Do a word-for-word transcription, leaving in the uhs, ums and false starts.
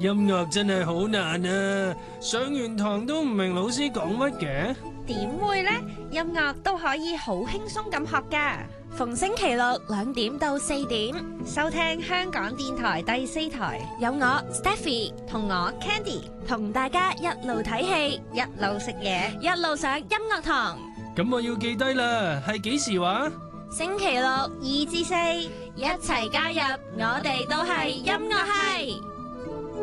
音樂真係好難啊！上完堂都唔明老師講乜嘅。 點會呢？音樂都可以好輕鬆咁學㗎。 逢星期六兩點到四點， 收聽香港電台第四台， 有我 Stephy 同我 Candy 同大家一路睇戲， 一路食嘢， 一路上音樂堂。 咁我要記低啦，係幾時話？ 星期六二至四， 一齊加入，我哋都係音樂系。